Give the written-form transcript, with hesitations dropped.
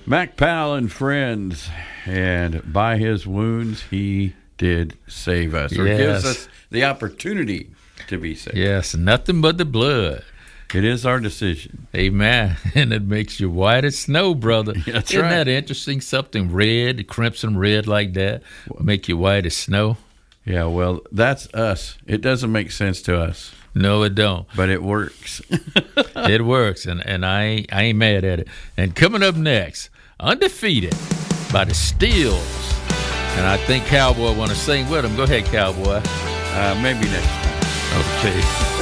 Mac Powell and friends, and by his wounds he did save us, or gives us the opportunity to be saved. Yes, nothing but the blood. It is our decision. Amen. And it makes you white as snow, brother. That's Isn't right. that interesting? Something red, crimson red like that, will make you white as snow. Yeah, well, that's us. It doesn't make sense to us. No, it don't. But it works. It works, and I ain't mad at it. And coming up next, Undefeated by the Steels. And I think Cowboy want to sing with them. Go ahead, Cowboy. Maybe next time. Okay.